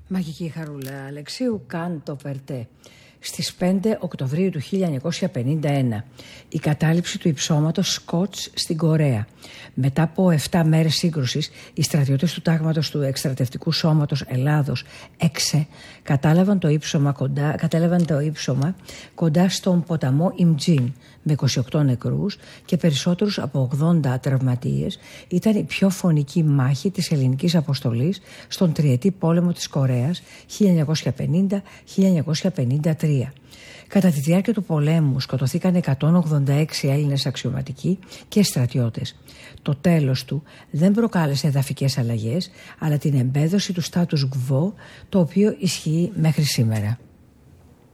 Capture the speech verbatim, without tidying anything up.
Μαγική χαρούλα Αλεξίου Κάντο Περτέ. Στις πέντε Οκτωβρίου του χίλια εννιακόσια πενήντα ένα, η κατάληψη του υψώματος Σκότς στην Κορέα. Μετά από επτά μέρες σύγκρουσης, οι στρατιώτες του τάγματος του Εκστρατευτικού Σώματος Ελλάδος, ΕΞΕ, κατάλαβαν το ύψωμα κοντά, κατέλαβαν το ύψωμα κοντά στον ποταμό Ιμτζίν, με είκοσι οκτώ νεκρούς και περισσότερους από ογδόντα τραυματίες. Ήταν η πιο φωνική μάχη της ελληνικής αποστολής στον τριετή πόλεμο της Κορέας χίλια εννιακόσια πενήντα με χίλια εννιακόσια πενήντα τρία. Κατά τη διάρκεια του πολέμου σκοτωθήκαν εκατόν ογδόντα έξι Έλληνες αξιωματικοί και στρατιώτες. Το τέλος του δεν προκάλεσε εδαφικές αλλαγές, αλλά την εμπέδωση του status quo, το οποίο ισχύει μέχρι σήμερα.